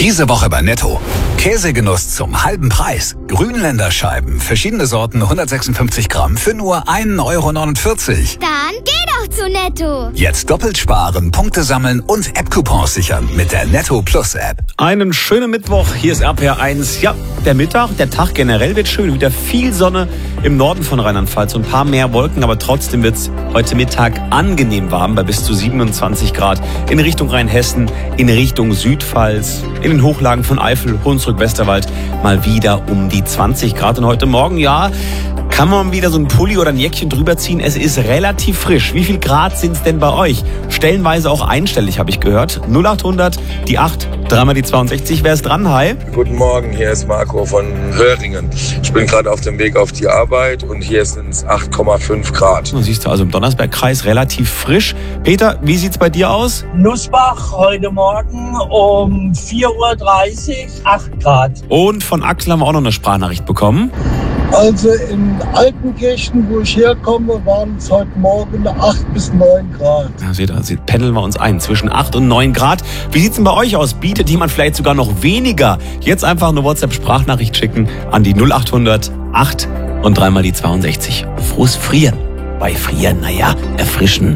Diese Woche bei Netto. Käsegenuss zum halben Preis. Grünländer Scheiben, verschiedene Sorten, 156 Gramm für nur 1,49 €. Dann geh doch zu Netto. Jetzt doppelt sparen, Punkte sammeln und App-Coupons sichern mit der Netto Plus App. Einen schönen Mittwoch, hier ist RPR1. Ja, der Mittag, der Tag generell wird schön. Wieder viel Sonne im Norden von Rheinland-Pfalz und ein paar mehr Wolken. Aber trotzdem wird es heute Mittag angenehm warm bei bis zu 27 Grad. In Richtung Rheinhessen, in Richtung Südpfalz, in den Hochlagen von Eifel, Hunsrück, Westerwald mal wieder um die 20 Grad. Und heute Morgen, ja, kann man wieder so ein Pulli oder ein Jäckchen drüber ziehen. Es ist relativ frisch. Wie viel Grad sind es denn bei euch? Stellenweise auch einstellig, habe ich gehört. 0800, die 8, dreimal die 62. Wer ist dran? Hi. Guten Morgen, hier ist Marco von Höringen. Ich bin gerade auf dem Weg auf die Arbeit und hier sind es 8,5 Grad. Du siehst also im Donnersbergkreis relativ frisch. Peter, wie sieht's bei dir aus? Nussbach heute Morgen um 4:30 Uhr, 8 Grad. Und von Axel haben wir auch noch eine Sprachnachricht bekommen. Also in Altenkirchen, wo ich herkomme, waren es heute Morgen 8 bis 9 Grad. Ja, seht ihr, pendeln wir uns ein zwischen 8 und 9 Grad. Wie sieht's denn bei euch aus? Bietet jemand vielleicht sogar noch weniger? Jetzt einfach eine WhatsApp-Sprachnachricht schicken an die 0800 8 und dreimal die 62. Frohes Frieren. Bei Frieren, naja, erfrischen.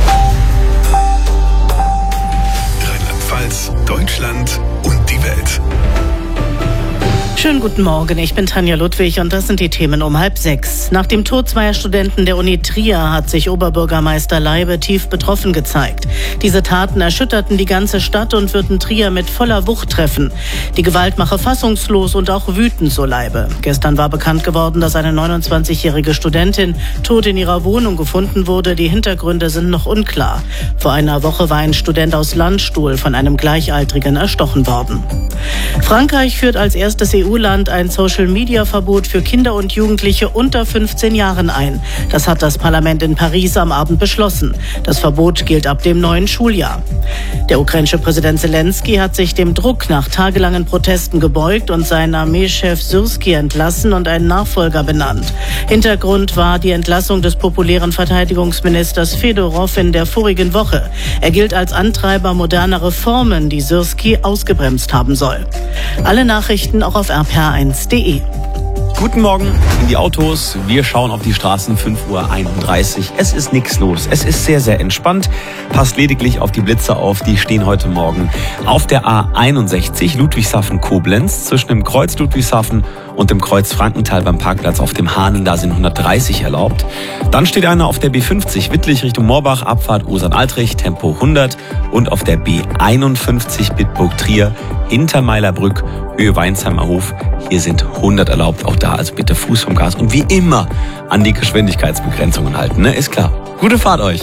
Rheinland-Pfalz, Deutschland und die Welt. Schönen guten Morgen, ich bin Tanja Ludwig und das sind die Themen um 5:30. Nach dem Tod zweier Studenten der Uni Trier hat sich Oberbürgermeister Leibe tief betroffen gezeigt. Diese Taten erschütterten die ganze Stadt und würden Trier mit voller Wucht treffen. Die Gewalt mache fassungslos und auch wütend, so Leibe. Gestern war bekannt geworden, dass eine 29-jährige Studentin tot in ihrer Wohnung gefunden wurde. Die Hintergründe sind noch unklar. Vor einer Woche war ein Student aus Landstuhl von einem Gleichaltrigen erstochen worden. Frankreich führt als erstes EU-Land ein Social-Media-Verbot für Kinder und Jugendliche unter 15 Jahren ein. Das hat das Parlament in Paris am Abend beschlossen. Das Verbot gilt ab dem neuen Schuljahr. Der ukrainische Präsident Zelensky hat sich dem Druck nach tagelangen Protesten gebeugt und seinen Armeechef Syrski entlassen und einen Nachfolger benannt. Hintergrund war die Entlassung des populären Verteidigungsministers Fedorow in der vorigen Woche. Er gilt als Antreiber moderner Reformen, die Syrski ausgebremst haben soll. Alle Nachrichten auch auf rpr1.de. Guten Morgen in die Autos. Wir schauen auf die Straßen, 5:31 Uhr. Es ist nichts los. Es ist sehr, sehr entspannt. Passt lediglich auf die Blitze auf. Die stehen heute Morgen auf der A61 Ludwigshafen-Koblenz zwischen dem Kreuz Ludwigshafen und dem Kreuz Frankenthal beim Parkplatz auf dem Hahnen. Da sind 130 erlaubt. Dann steht einer auf der B50 Wittlich Richtung Moorbach, Abfahrt Ursan-Altrich, Tempo 100. Und auf der B51 Bitburg-Trier hinter Meilerbrück, Höhe Weinsheimer Hof. Hier sind 100 erlaubt. Auch da also bitte Fuß vom Gas und wie immer an die Geschwindigkeitsbegrenzungen halten. Ne? Ist klar. Gute Fahrt euch.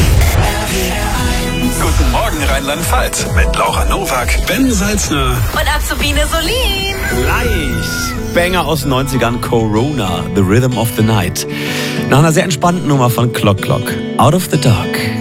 Guten Morgen Rheinland-Pfalz mit Laura Nowak, Ben Salzner Und Azubine Solin. Gleich. Banger aus den 90ern, Corona, The Rhythm of the Night. Nach einer sehr entspannten Nummer von Clock Clock, Out of the Dark.